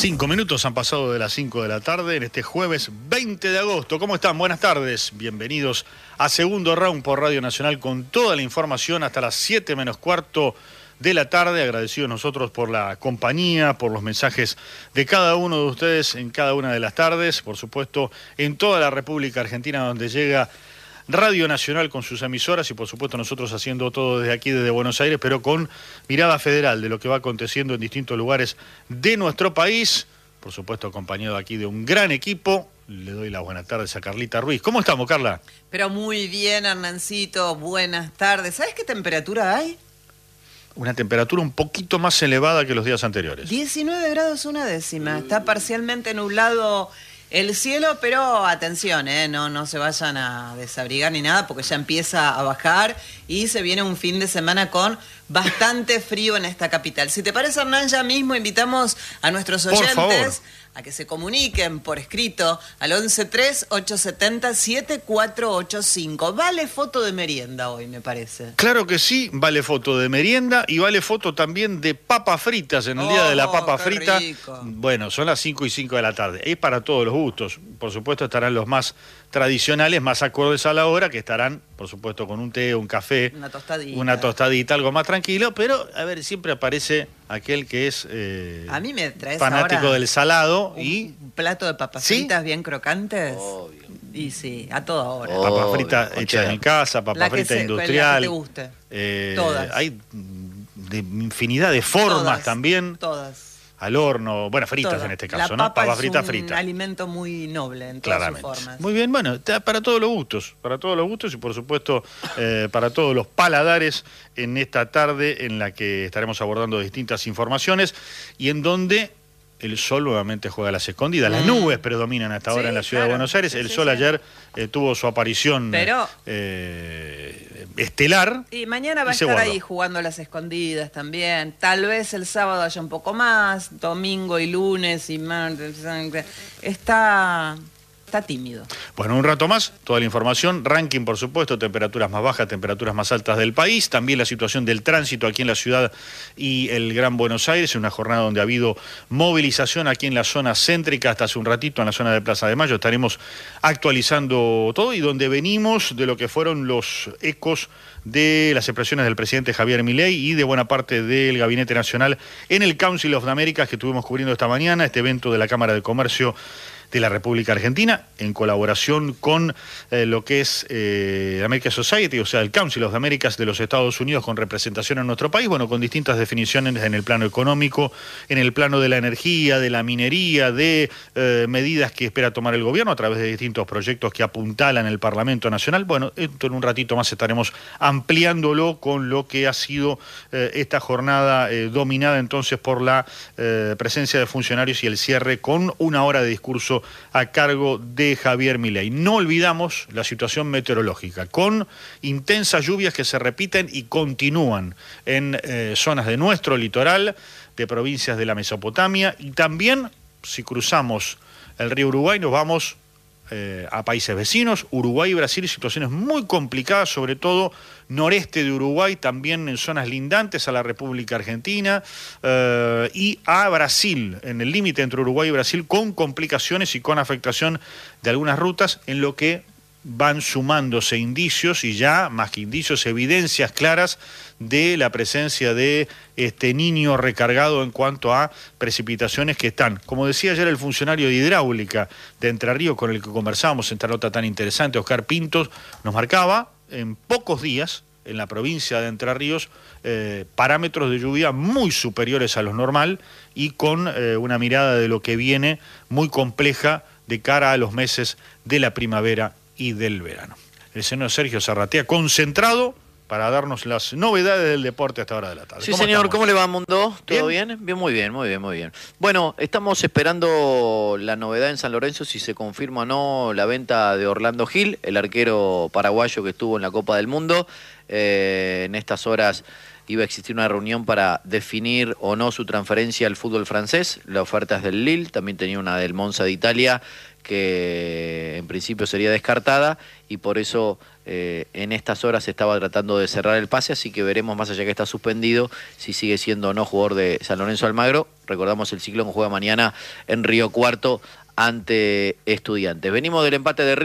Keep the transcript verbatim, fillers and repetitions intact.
Cinco minutos han pasado de las cinco de la tarde en este jueves veinte de agosto. ¿Cómo están? Buenas tardes. Bienvenidos a Segundo Round por Radio Nacional con toda la información hasta las siete menos cuarto de la tarde. Agradecidos nosotros por la compañía, por los mensajes de cada uno de ustedes en cada una de las tardes. Por supuesto, en toda la República Argentina donde llega Radio Nacional con sus emisoras y por supuesto nosotros haciendo todo desde aquí, desde Buenos Aires, pero con mirada federal de lo que va aconteciendo en distintos lugares de nuestro país. Por supuesto acompañado aquí de un gran equipo. Le doy las buenas tardes a Carlita Ruiz. ¿Cómo estamos, Carla? Pero muy bien, Hernancito. Buenas tardes. ¿Sabes qué temperatura hay? Una temperatura un poquito más elevada que los días anteriores. diecinueve grados una décima. Está parcialmente nublado el cielo, pero atención, ¿eh? no, no se vayan a desabrigar ni nada porque ya empieza a bajar y se viene un fin de semana con bastante frío en esta capital. Si te parece, Hernán, ya mismo invitamos a nuestros oyentes a que se comuniquen por escrito al once tres, ochocientos setenta, setenta y cuatro ochenta y cinco. Vale foto de merienda hoy, me parece. Claro que sí, vale foto de merienda y vale foto también de papas fritas en el oh, día de la papa qué frita. Rico. Bueno, son las cinco y cinco de la tarde. Es para todos los gustos. Por supuesto estarán los más tradicionales, más acordes a la hora, que estarán, por supuesto, con un té, un café, una tostadita, una tostadita, algo más tranquilo, pero, a ver, siempre aparece aquel que es eh, a mí me traes fanático ahora del salado un, y... un plato de papas ¿Sí? fritas bien crocantes. Obvio. Y sí, a toda hora. Oh. Papas fritas Obvio, hechas con en casa, papas fritas se, industrial. La que te guste. Eh, Todas. Hay de infinidad de formas Todas, también. Todas. Al horno, bueno, fritas Todas. en este caso, la ¿no? papa Papas es fritas un fritas. alimento muy noble en todas Claramente. sus formas. Muy bien, bueno, está para todos los gustos, para todos los gustos y por supuesto eh, para todos los paladares en esta tarde en la que estaremos abordando distintas informaciones y en donde el sol nuevamente juega a las escondidas. Las nubes predominan hasta ahora Sí, en la ciudad claro. de Buenos Aires. Sí, el sí, sol sí. ayer eh, tuvo su aparición Pero- eh, estelar. Y mañana va a y se estar guardó. ahí jugando a las escondidas también. Tal vez el sábado haya un poco más, domingo y lunes y martes. Está, está tímido. Bueno, un rato más, toda la información, ranking por supuesto, temperaturas más bajas, temperaturas más altas del país, también la situación del tránsito aquí en la ciudad y el Gran Buenos Aires, una jornada donde ha habido movilización aquí en la zona céntrica hasta hace un ratito, en la zona de Plaza de Mayo, estaremos actualizando todo y donde venimos de lo que fueron los ecos de las expresiones del presidente Javier Milei y de buena parte del Gabinete Nacional en el Council of the Americas que estuvimos cubriendo esta mañana, este evento de la Cámara de Comercio de la República Argentina, en colaboración con eh, lo que es eh, American Society, o sea, el Council of the Americas de los Estados Unidos con representación en nuestro país, bueno, con distintas definiciones en el plano económico, en el plano de la energía, de la minería, de eh, medidas que espera tomar el gobierno a través de distintos proyectos que apuntalan el Parlamento Nacional. Bueno, esto en un ratito más estaremos ampliándolo con lo que ha sido eh, esta jornada eh, dominada entonces por la eh, presencia de funcionarios y el cierre con una hora de discurso a cargo de Javier Milei. No olvidamos la situación meteorológica, con intensas lluvias que se repiten y continúan en eh, zonas de nuestro litoral, de provincias de la Mesopotamia, y también, si cruzamos el río Uruguay, nos vamos eh, a países vecinos, Uruguay y Brasil, situaciones muy complicadas, sobre todo noreste de Uruguay, también en zonas lindantes a la República Argentina eh, y a Brasil, en el límite entre Uruguay y Brasil, con complicaciones y con afectación de algunas rutas, en lo que van sumándose indicios y ya, más que indicios, evidencias claras de la presencia de este niño recargado en cuanto a precipitaciones que están. Como decía ayer el funcionario de hidráulica de Entre Ríos con el que conversábamos en esta nota tan interesante, Oscar Pintos, nos marcaba en pocos días en la provincia de Entre Ríos eh, parámetros de lluvia muy superiores a los normal y con eh, una mirada de lo que viene muy compleja de cara a los meses de la primavera y del verano. El señor Sergio Zarratea concentrado para darnos las novedades del deporte a esta hora de la tarde. Sí, ¿Cómo señor, estamos? ¿cómo le va, Mundo? ¿Todo ¿Bien? bien? Bien, muy bien, muy bien, muy bien. Bueno, estamos esperando la novedad en San Lorenzo, si se confirma o no la venta de Orlando Gil, el arquero paraguayo que estuvo en la Copa del Mundo. Eh, en estas horas iba a existir una reunión para definir o no su transferencia al fútbol francés. La oferta es del Lille, también tenía una del Monza de Italia, que en principio sería descartada y por eso eh, en estas horas se estaba tratando de cerrar el pase, así que veremos, más allá que está suspendido, si sigue siendo o no jugador de San Lorenzo Almagro. Recordamos, el Ciclón juega mañana en Río Cuarto ante Estudiantes. Venimos del empate de River.